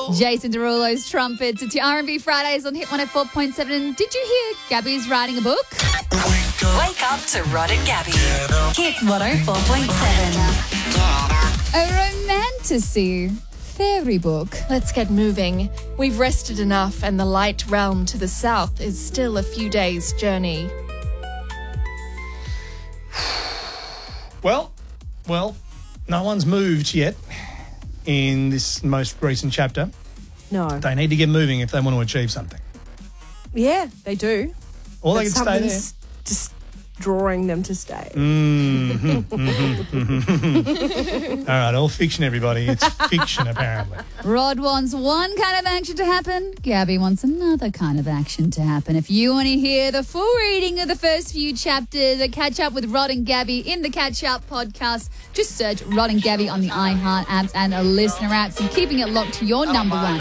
Jason Derulo's trumpets. It's your R&B Fridays on Hit 104.7. And did you hear Gabby's writing a book? Wake up to Rod and Gabby. Hit 104.7. A romantasy fairy book. Let's get moving. We've rested enough, and the light realm to the south is still a few days' journey. Well, no one's moved yet in this most recent chapter. No. They need to get moving if they want to achieve something. Yeah, they do. Or they can stay there. Something's just drawing them to stay. All right, all fiction, everybody. It's fiction, apparently. Rod wants one kind of action to happen. Gabby wants another kind of action to happen. If you want to hear the full reading of the first few chapters, catch up with Rod and Gabby in the Catch Up podcast. Just search Rod and Gabby on the iHeart apps and listener apps and keeping it locked to your number one.